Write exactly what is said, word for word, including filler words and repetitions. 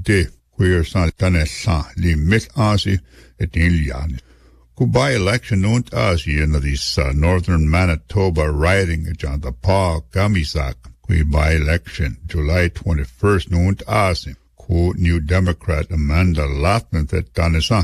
de queer san tanessa li mit asi et ilian. Ku by election nunt asi in this uh, northern Manitoba riding on the Pa Gamisak. Ku by election July twenty-first nunt asi. Ku New Democrat Amanda Latman et tanessa